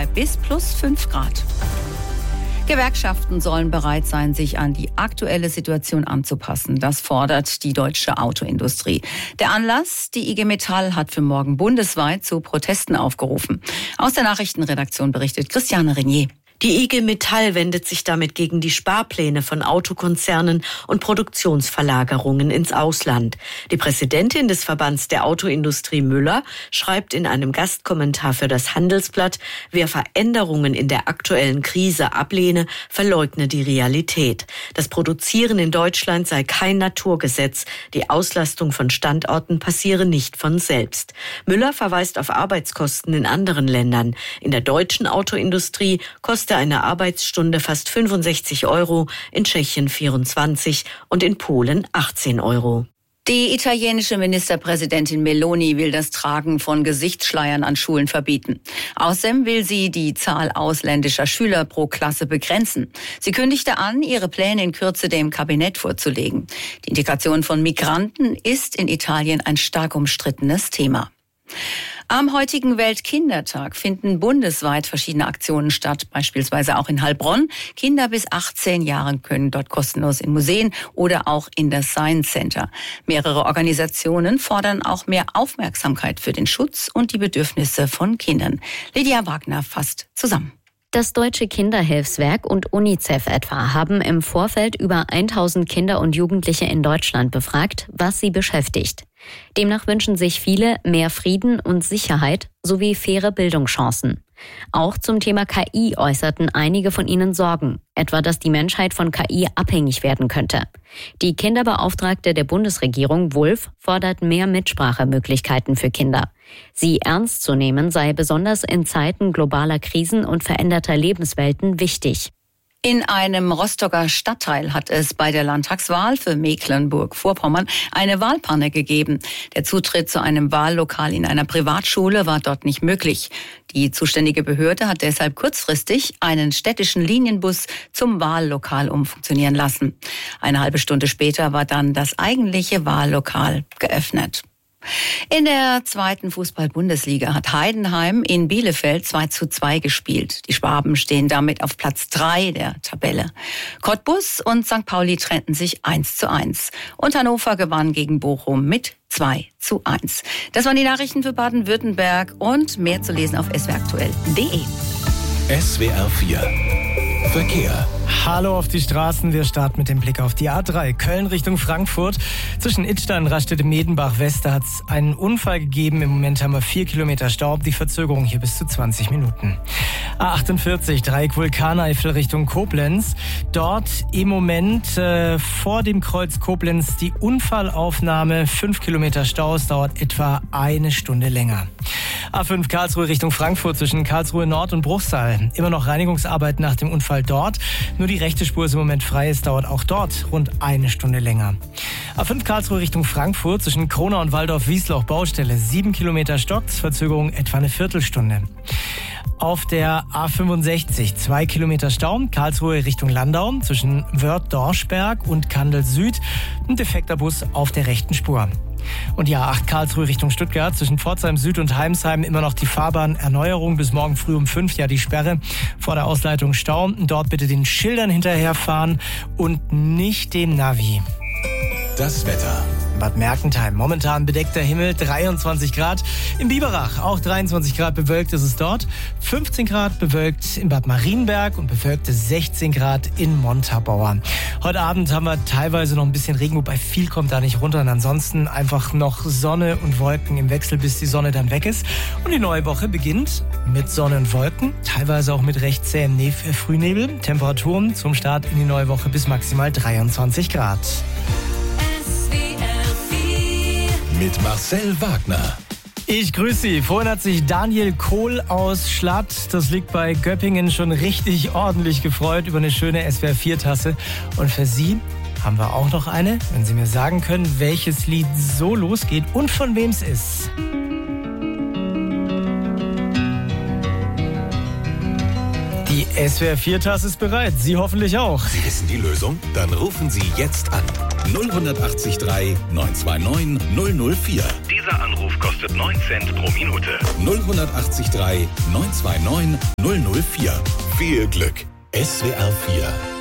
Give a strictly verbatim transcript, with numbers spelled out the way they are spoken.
bei bis plus fünf Grad. Gewerkschaften sollen bereit sein, sich an die aktuelle Situation anzupassen. Das fordert die deutsche Autoindustrie. Der Anlass? Die I G Metall hat für morgen bundesweit zu Protesten aufgerufen. Aus der Nachrichtenredaktion berichtet Christiane Renier. Die I G Metall wendet sich damit gegen die Sparpläne von Autokonzernen und Produktionsverlagerungen ins Ausland. Die Präsidentin des Verbands der Autoindustrie Müller schreibt in einem Gastkommentar für das Handelsblatt, wer Veränderungen in der aktuellen Krise ablehne, verleugne die Realität. Das Produzieren in Deutschland sei kein Naturgesetz. Die Auslastung von Standorten passiere nicht von selbst. Müller verweist auf Arbeitskosten in anderen Ländern. In der deutschen Autoindustrie kostet eine Arbeitsstunde fast fünfundsechzig Euro, in Tschechien vierundzwanzig und in Polen achtzehn Euro. Die italienische Ministerpräsidentin Meloni will das Tragen von Gesichtsschleiern an Schulen verbieten. Außerdem will sie die Zahl ausländischer Schüler pro Klasse begrenzen. Sie kündigte an, ihre Pläne in Kürze dem Kabinett vorzulegen. Die Integration von Migranten ist in Italien ein stark umstrittenes Thema. Am heutigen Weltkindertag finden bundesweit verschiedene Aktionen statt, beispielsweise auch in Heilbronn. Kinder bis achtzehn Jahren können dort kostenlos in Museen oder auch in das Science Center. Mehrere Organisationen fordern auch mehr Aufmerksamkeit für den Schutz und die Bedürfnisse von Kindern. Lydia Wagner fasst zusammen. Das Deutsche Kinderhilfswerk und UNICEF etwa haben im Vorfeld über tausend Kinder und Jugendliche in Deutschland befragt, was sie beschäftigt. Demnach wünschen sich viele mehr Frieden und Sicherheit sowie faire Bildungschancen. Auch zum Thema K I äußerten einige von ihnen Sorgen, etwa dass die Menschheit von K I abhängig werden könnte. Die Kinderbeauftragte der Bundesregierung, Wulff, fordert mehr Mitsprachemöglichkeiten für Kinder. Sie ernst zu nehmen sei besonders in Zeiten globaler Krisen und veränderter Lebenswelten wichtig. In einem Rostocker Stadtteil hat es bei der Landtagswahl für Mecklenburg-Vorpommern eine Wahlpanne gegeben. Der Zutritt zu einem Wahllokal in einer Privatschule war dort nicht möglich. Die zuständige Behörde hat deshalb kurzfristig einen städtischen Linienbus zum Wahllokal umfunktionieren lassen. Eine halbe Stunde später war dann das eigentliche Wahllokal geöffnet. In der zweiten Fußball-Bundesliga hat Heidenheim in Bielefeld zwei zu zwei gespielt. Die Schwaben stehen damit auf Platz drei der Tabelle. Cottbus und Sankt Pauli trennten sich eins zu eins. Und Hannover gewann gegen Bochum mit zwei zu eins. Das waren die Nachrichten für Baden-Württemberg und mehr zu lesen auf s w r aktuell punkt d e. S W R vier Verkehr. Hallo auf die Straßen. Wir starten mit dem Blick auf die A drei. Köln Richtung Frankfurt. Zwischen Idstein und Rastede-Medenbach-West hat es einen Unfall gegeben. Im Moment haben wir vier Kilometer Stau. Die Verzögerung hier bis zu zwanzig Minuten. A achtundvierzig, Dreieck Vulkaneifel Richtung Koblenz. Dort im Moment äh, vor dem Kreuz Koblenz die Unfallaufnahme. Fünf Kilometer Stau. Es dauert etwa eine Stunde länger. A fünf Karlsruhe Richtung Frankfurt zwischen Karlsruhe Nord und Bruchsal. Immer noch Reinigungsarbeiten nach dem Unfall dort. Nur die rechte Spur ist im Moment frei. Es dauert auch dort rund eine Stunde länger. A fünf Karlsruhe Richtung Frankfurt zwischen Kronau und Waldorf-Wiesloch Baustelle. Sieben Kilometer Stocks, Verzögerung etwa eine Viertelstunde. Auf der A fünfundsechzig, zwei Kilometer Stau, Karlsruhe Richtung Landau, zwischen Wörth-Dorschberg und Kandel Süd, ein defekter Bus auf der rechten Spur. Und die A acht Karlsruhe Richtung Stuttgart, zwischen Pforzheim Süd und Heimsheim immer noch die Fahrbahnerneuerung bis morgen früh um fünf, ja die Sperre vor der Ausleitung Stau. Dort bitte den Schildern hinterherfahren und nicht dem Navi. Das Wetter. Bad Mergentheim, momentan bedeckter Himmel, dreiundzwanzig Grad. Im Biberach auch dreiundzwanzig Grad bewölkt ist es dort. fünfzehn Grad bewölkt in Bad Marienberg und bewölkte sechzehn Grad in Montabaur. Heute Abend haben wir teilweise noch ein bisschen Regen, wobei viel kommt da nicht runter. Und ansonsten einfach noch Sonne und Wolken im Wechsel, bis die Sonne dann weg ist. Und die neue Woche beginnt mit Sonne und Wolken, teilweise auch mit recht zähem ne- Frühnebel. Temperaturen zum Start in die neue Woche bis maximal dreiundzwanzig Grad. Mit Marcel Wagner. Ich grüße Sie. Vorhin hat sich Daniel Kohl aus Schlatt, das liegt bei Göppingen, schon richtig ordentlich gefreut über eine schöne S W R vier Tasse. Und für Sie haben wir auch noch eine, wenn Sie mir sagen können, welches Lied so losgeht und von wem es ist. Die S W R vier Tasse ist bereit. Sie hoffentlich auch. Sie wissen die Lösung? Dann rufen Sie jetzt an. null acht drei neun zwei neun null null vier. Dieser Anruf kostet neun Cent pro Minute. null acht drei neun zwei neun null null vier. viel Glück. S W R vier